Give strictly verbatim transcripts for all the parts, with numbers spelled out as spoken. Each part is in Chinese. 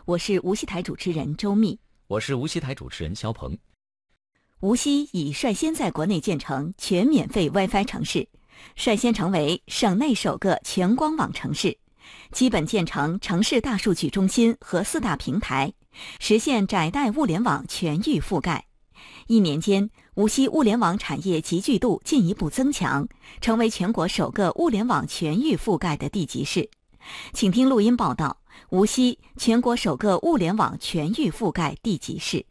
我是无锡台主持人周密， 我是无锡台主持人肖鹏。 无锡已率先在国内建成全免费 WiFi 城市，率先成为省内首个全光网城市，基本建成城市大数据中心和四大平台，实现窄带物联网全域覆盖。一年间，无锡物联网产业集聚度进一步增强，成为全国首个物联网全域覆盖的地级市。请听录音报道：无锡全国首个物联网全域覆盖地级市。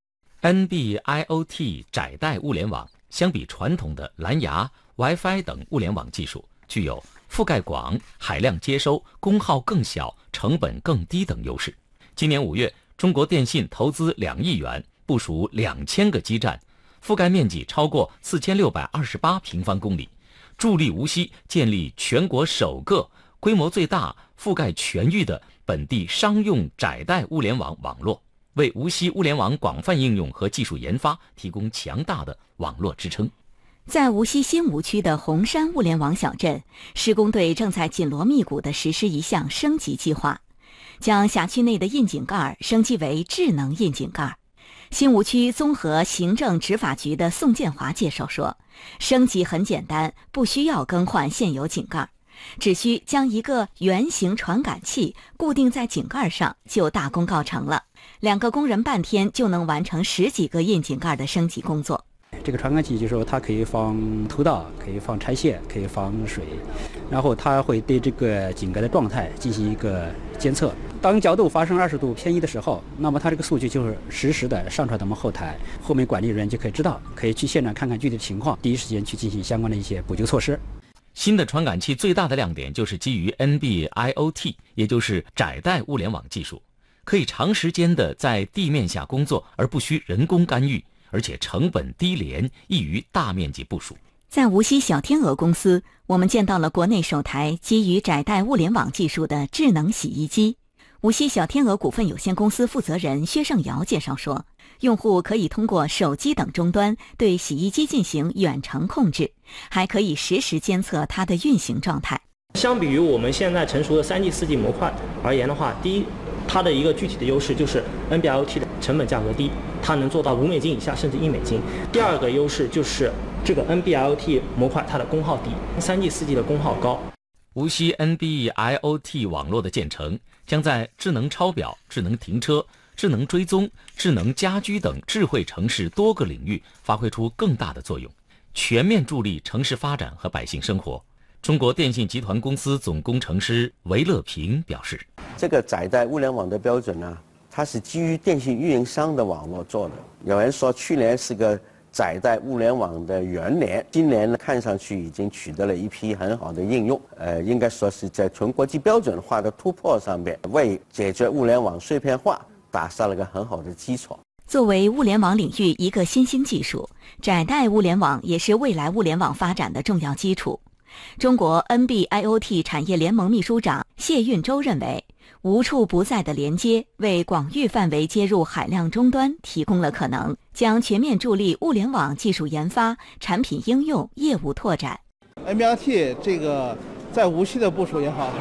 N B I O T 窄带物联网相比传统的蓝牙、WiFi 等物联网技术，具有覆盖广、海量接收、功耗更小、成本更低等优势。今年五月，中国电信投资两亿元，部署两千个基站，覆盖面积超过四千六百二十八平方公里，助力无锡建立全国首个、规模最大、覆盖全域的本地商用窄带物联网网络，为无锡物联网广泛应用和技术研发提供强大的网络支撑。 在无锡新吴区的红山物联网小镇，施工队正在紧锣密鼓地实施一项升级计划，将辖区内的窨井盖升级为智能窨井盖。新吴区综合行政执法局的宋建华介绍说，升级很简单，不需要更换现有井盖，只需将一个圆形传感器固定在井盖上，就大功告成了。两个工人半天就能完成十几个窨井盖的升级工作。 这个传感器就是说它可以放头道，可以放拆线，可以放水，然后它会对这个井盖的状态进行一个监测。当角度发生二十度偏移的时候，那么它这个数据就是实时的上传到我们后台，后面管理人员就可以知道，可以去现场看看具体的情况，第一时间去进行相关的一些补救措施。 新的传感器最大的亮点就是基于 N B I O T， 也就是窄带物联网技术，可以长时间的在地面下工作，而不需人工干预，而且成本低廉，易于大面积部署。 在无锡小天鹅公司，我们见到了国内首台基于窄带物联网技术的智能洗衣机。无锡小天鹅股份有限公司负责人薛胜尧介绍说，用户可以通过手机等终端对洗衣机进行远程控制，还可以实时监测它的运行状态。 相比于我们现在成熟的三 G、四 G 模块而言的话，第一，它的一个具体的优势就是 N B I O T 的成本价格低，它能做到五美金以下甚至一美金。第二个优势就是这个 N B I O T 模块它的功耗低，三 G、四 G 的功耗高。 无锡 N B I O T 网络的建成，将在智能抄表、智能停车、智能追踪、智能家居等智慧城市多个领域发挥出更大的作用，全面助力城市发展和百姓生活。中国电信集团公司总工程师韦乐平表示， 这个窄带物联网的标准呢，它是基于电信运营商的网络做的。有人说去年是个窄带物联网的元年，今年呢看上去已经取得了一批很好的应用，呃，应该说是在纯国际标准化的突破上面，为解决物联网碎片化打下了个很好的基础。 作为物联网领域一个新兴技术，窄带物联网也是未来物联网发展的重要基础。中国 N B I O T 产业联盟秘书长谢运洲认为，无处不在的连接为广域范围接入海量终端提供了可能，将全面助力物联网技术研发、产品应用、业务拓展。 N B I O T 这个在无锡的部署也好，